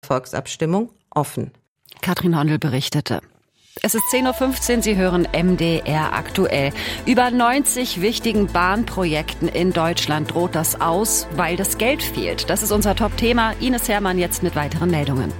Volksabstimmung offen. Katrin Hondel berichtete. Es ist 10.15 Uhr, Sie hören MDR aktuell. Über 90 wichtigen Bahnprojekten in Deutschland droht das aus, weil das Geld fehlt. Das ist unser Top-Thema. Ines Herrmann jetzt mit weiteren Meldungen.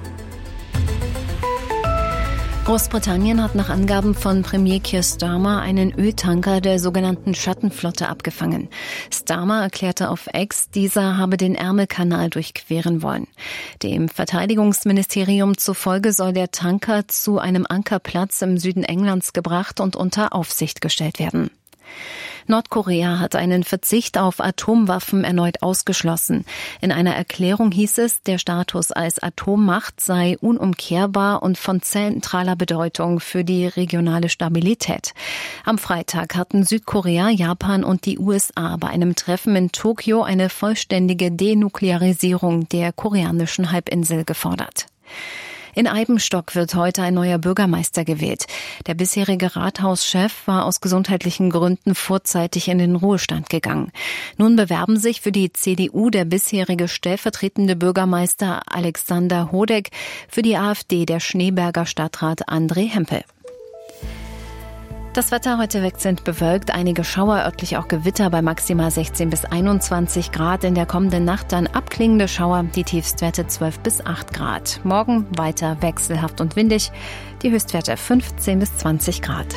Großbritannien hat nach Angaben von Premier Keir Starmer einen Öltanker der sogenannten Schattenflotte abgefangen. Starmer erklärte auf X, dieser habe den Ärmelkanal durchqueren wollen. Dem Verteidigungsministerium zufolge soll der Tanker zu einem Ankerplatz im Süden Englands gebracht und unter Aufsicht gestellt werden. Nordkorea hat einen Verzicht auf Atomwaffen erneut ausgeschlossen. In einer Erklärung hieß es, der Status als Atommacht sei unumkehrbar und von zentraler Bedeutung für die regionale Stabilität. Am Freitag hatten Südkorea, Japan und die USA bei einem Treffen in Tokio eine vollständige Denuklearisierung der koreanischen Halbinsel gefordert. In Eibenstock wird heute ein neuer Bürgermeister gewählt. Der bisherige Rathauschef war aus gesundheitlichen Gründen vorzeitig in den Ruhestand gegangen. Nun bewerben sich für die CDU der bisherige stellvertretende Bürgermeister Alexander Hodeck, für die AfD der Schneeberger Stadtrat André Hempel. Das Wetter heute wechselnd bewölkt, einige Schauer, örtlich auch Gewitter bei maximal 16 bis 21 Grad. In der kommenden Nacht dann abklingende Schauer, die Tiefstwerte 12 bis 8 Grad. Morgen weiter wechselhaft und windig, die Höchstwerte 15 bis 20 Grad.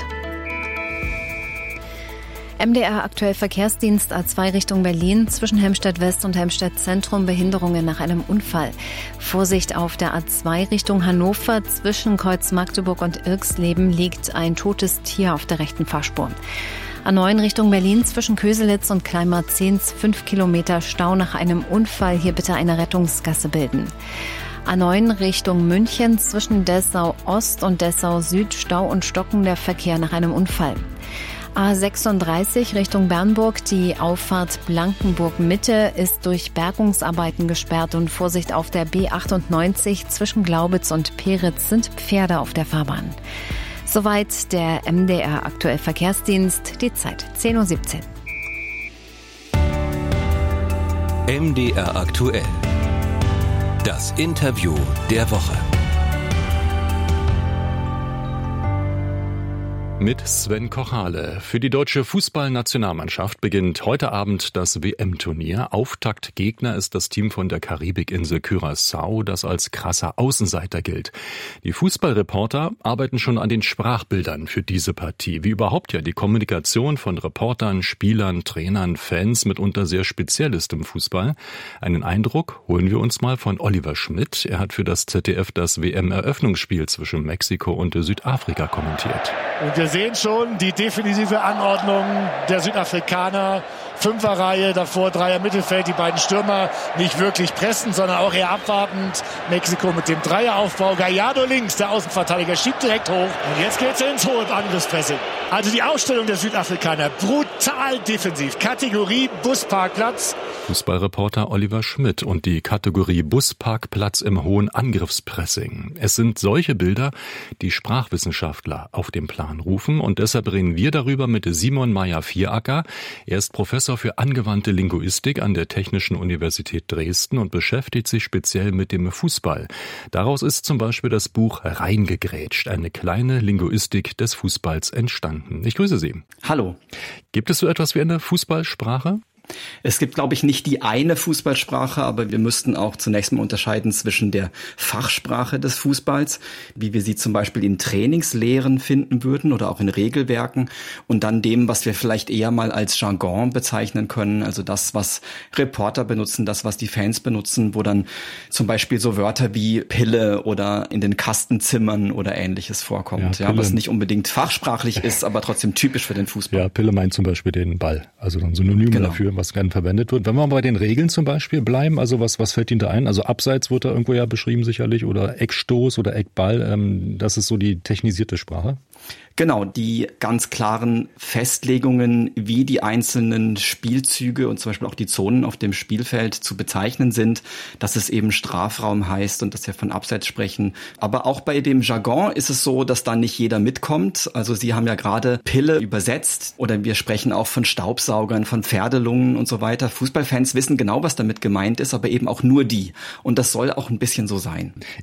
MDR aktuell Verkehrsdienst A2 Richtung Berlin, zwischen Helmstedt West und Helmstedt Zentrum Behinderungen nach einem Unfall. Vorsicht auf der A2 Richtung Hannover, zwischen Kreuz Magdeburg und Irxleben liegt ein totes Tier auf der rechten Fahrspur. A9 Richtung Berlin, zwischen Köselitz und Kleinmarzens 5 Kilometer Stau nach einem Unfall, hier bitte eine Rettungsgasse bilden. A9 Richtung München, zwischen Dessau Ost und Dessau Süd Stau und stockender Verkehr nach einem Unfall. A36 Richtung Bernburg, die Auffahrt Blankenburg-Mitte ist durch Bergungsarbeiten gesperrt und Vorsicht auf der B98 zwischen Glaubitz und Peritz sind Pferde auf der Fahrbahn. Soweit der MDR aktuell Verkehrsdienst, die Zeit 10.17 Uhr. MDR aktuell. Das Interview der Woche. Mit Sven Kochale. Für die deutsche Fußballnationalmannschaft beginnt heute Abend das WM-Turnier. Auftaktgegner ist das Team von der Karibikinsel Curaçao, das als krasser Außenseiter gilt. Die Fußballreporter arbeiten schon an den Sprachbildern für diese Partie. Wie überhaupt ja die Kommunikation von Reportern, Spielern, Trainern, Fans mitunter sehr speziell ist im Fußball. Einen Eindruck holen wir uns mal von Oliver Schmidt. Er hat für das ZDF das WM-Eröffnungsspiel zwischen Mexiko und Südafrika kommentiert. Und wir sehen schon die defensive Anordnung der Südafrikaner. Fünferreihe, davor Dreier Mittelfeld, die beiden Stürmer nicht wirklich pressen, sondern auch eher abwartend. Mexiko mit dem Dreieraufbau. Gallardo links, der Außenverteidiger, schiebt direkt hoch. Und jetzt geht's ins hohe Angriffspressing. Also die Aufstellung der Südafrikaner, brutal defensiv. Kategorie Busparkplatz. Fußballreporter Oliver Schmidt und die Kategorie Busparkplatz im hohen Angriffspressing. Es sind solche Bilder, die Sprachwissenschaftler auf den Plan rufen. Und deshalb reden wir darüber mit Simon Meyer-Vieracker. Er ist Professor für angewandte Linguistik an der Technischen Universität Dresden und beschäftigt sich speziell mit dem Fußball. Daraus ist zum Beispiel das Buch Reingegrätscht, eine kleine Linguistik des Fußballs entstanden. Ich grüße Sie. Hallo. Gibt es so etwas wie eine Fußballsprache? Es gibt, glaube ich, nicht die eine Fußballsprache, aber wir müssten auch zunächst mal unterscheiden zwischen der Fachsprache des Fußballs, wie wir sie zum Beispiel in Trainingslehren finden würden oder auch in Regelwerken, und dann dem, was wir vielleicht eher mal als Jargon bezeichnen können, also das, was Reporter benutzen, das, was die Fans benutzen, wo dann zum Beispiel so Wörter wie Pille oder in den Kastenzimmern oder Ähnliches vorkommt, ja, was nicht unbedingt fachsprachlich ist, aber trotzdem typisch für den Fußball. Ja, Pille meint zum Beispiel den Ball, also ein Synonym dafür, was gerne verwendet wird. Wenn wir mal bei den Regeln zum Beispiel bleiben, also was fällt Ihnen da ein? Also Abseits wird da irgendwo ja beschrieben sicherlich oder Eckstoß oder Eckball, das ist so die technisierte Sprache. Genau, die ganz klaren Festlegungen, wie die einzelnen Spielzüge und zum Beispiel auch die Zonen auf dem Spielfeld zu bezeichnen sind, dass es eben Strafraum heißt und dass wir von Abseits sprechen. Aber auch bei dem Jargon ist es so, dass da nicht jeder mitkommt. Also Sie haben ja gerade Pille übersetzt oder wir sprechen auch von Staubsaugern, von Pferdelungen und so weiter. Fußballfans wissen genau, was damit gemeint ist, aber eben auch nur die. Und das soll auch ein bisschen so sein.